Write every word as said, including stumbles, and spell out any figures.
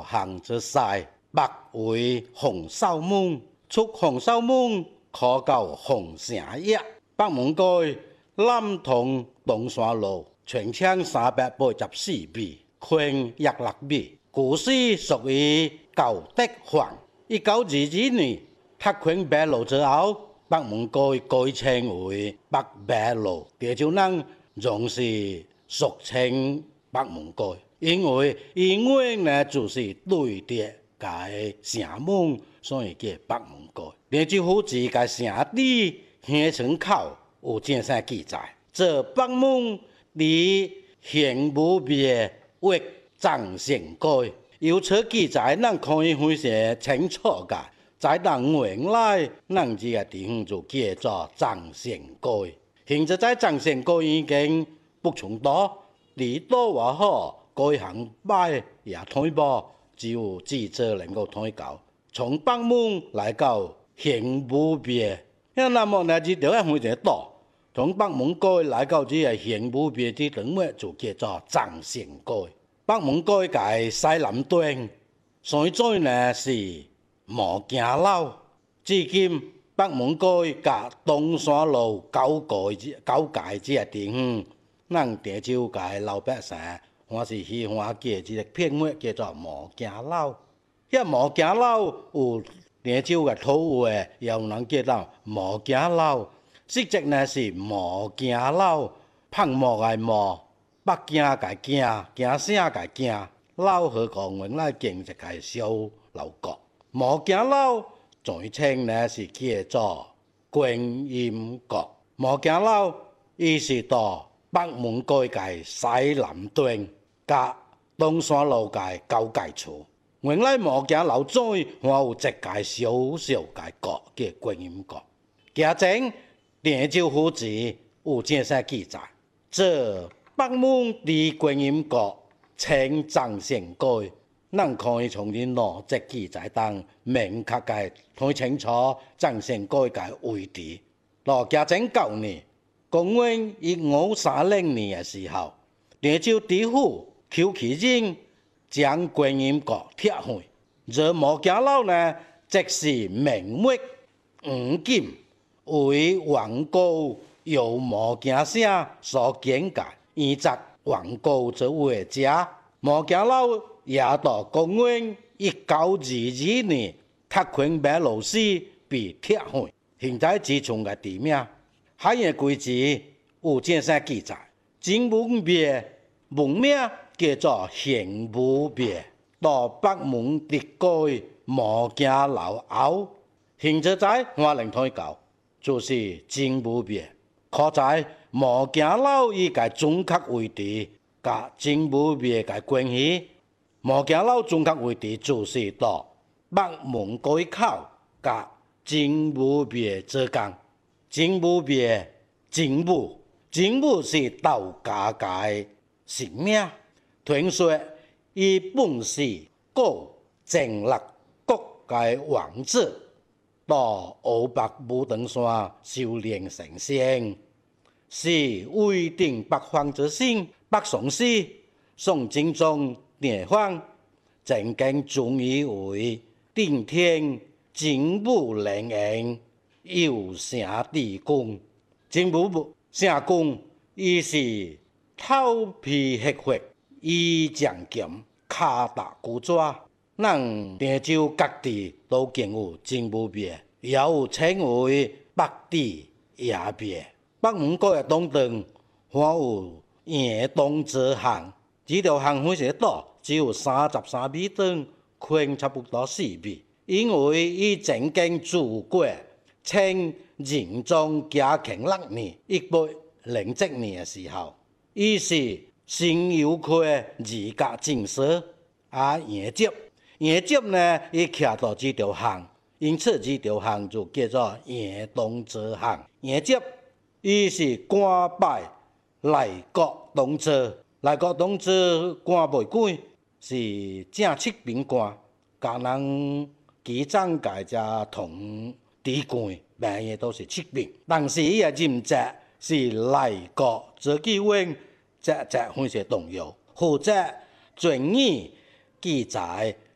行之塞，目为洪绍猛，出洪绍猛，可到洪城驛。北门街南通东山路，全长三百八十四米，宽约六米。故事属于旧德坊。一九二二年拓宽北路之后，北门街改称为北北路，地州人仍是俗称北门街，因为因为呢就是对着个城门，所以叫北门街。地州府志个城底乡村口有正式记载，这北门离刑部别为张城街。由此记载，咱可以非常清楚个。在人原来，咱这个地方就叫做张城街。现在在张城街已经不存在，离岛也好，改行摆也退步，只有记者能够睇到。从北门来到刑部别，那那么呢，这条要非常大。从北门街来到这个刑部别这段尾，就叫做张城街。北门街界西南端，所在呢是毛镜楼。至今，北门街甲东山路交界交界这个地方，咱地州界老百姓还是喜欢叫这个片尾叫做毛镜楼。遐毛镜楼有地州个土话，也有人叫做毛镜楼，实质呢是毛镜楼，胖毛个毛。北京个京，京声个京，老河讲原来建一个小楼阁。毛镜楼全称呢是叫做观音阁。毛镜楼伊是到北门街个西南端，甲东山路个交界处。原来毛镜楼左还有一个小小个阁叫观音阁。行前地州府志有正式记载，这。北门离观音阁称张城街，咱可以从恁逻辑记载中明确个睇清楚张城街个位置。罗家正九年，公元一五三零年的时候，地州知府邱其仁将观音阁拆毁，这毛镜楼呢，即是名为黄金，为王高由毛镜社所建构。沿着王高之位家，毛镜楼也到公元一九二二年拓宽北路时被拆毁，现在只剩个地名。海的规矩有正式记载，正门别门名叫做刑部别，到北门直街毛镜楼后，现在在花莲推告就是正门别，可在。毛镜楼伊个准确位置，甲正门别个关系。毛镜楼准确位置就是到北门街口甲正门别之间。正门别正门，正门是道家个神名，传说伊本是古正立国个王子，到湖北武当山修炼成仙。是威定北方之星，北宋时宋真宗年方曾经尊以为顶天精武灵验，有成地宫。精武成功，伊是头皮黑血，衣将剑，脚踏古爪。咱地州各地都建有精武别，也有称为北地野别。北门街的东段还有沿东之巷，这条巷非常大，只有三十三米长，宽差不多四米。因为伊曾经住过，清仁宗嘉庆六年（一八零七年）的时候，伊是新游区的二甲进士，啊沿接沿接呢，伊徛到这条巷，因此这条巷就叫做沿东之巷。沿接。伊是官拜内阁同知，内阁同知官袂贵，是正七品官，甲人基长界只同地官，名也都是七品。但是伊的任职是内阁之纪委，这这非常重要，负责准予记载